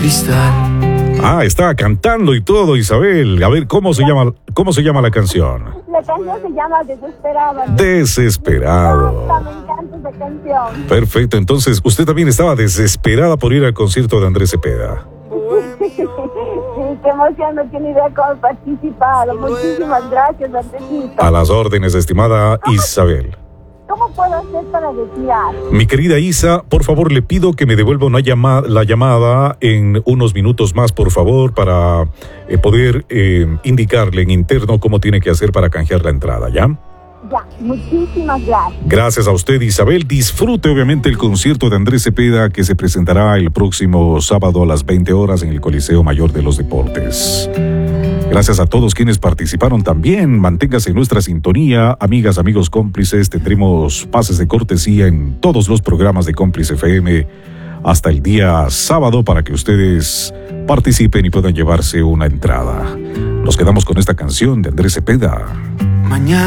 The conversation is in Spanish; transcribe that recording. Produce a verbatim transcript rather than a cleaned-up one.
cristal. Ah, está cantando y todo, Isabel. A ver, ¿cómo se llama, cómo se llama la canción? La canción se llama Desesperada. Desesperado. Me encanta esa canción. Perfecto, entonces usted también estaba desesperada por ir al concierto de Andrés Cepeda. Sí, qué emoción, no tiene idea cómo he participado. Muchísimas gracias, Andresito. A las órdenes, estimada Isabel. ¿Cómo puedo hacer para retirar? Mi querida Isa, por favor le pido que me devuelva una llama, la llamada en unos minutos más, por favor, para eh, poder eh, indicarle en interno cómo tiene que hacer para canjear la entrada, ¿ya? Ya, muchísimas gracias. Gracias a usted, Isabel. Disfrute obviamente el concierto de Andrés Cepeda que se presentará el próximo sábado a las veinte horas en el Coliseo Mayor de los Deportes. Gracias a todos quienes participaron también. Manténgase en nuestra sintonía. Amigas, amigos cómplices, tendremos pases de cortesía en todos los programas de Cómplice F M hasta el día sábado para que ustedes participen y puedan llevarse una entrada. Nos quedamos con esta canción de Andrés Cepeda. Mañana